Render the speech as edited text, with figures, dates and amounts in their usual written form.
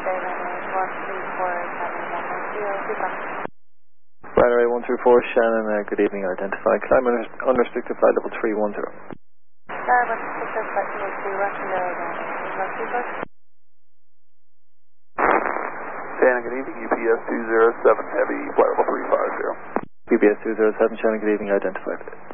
Runway 134, Shannon, good evening, identified. Climb unrestricted flight level 310. Shannon, good evening, UPS 207, heavy, flight level 350. UPS 207, Shannon, good evening, identified.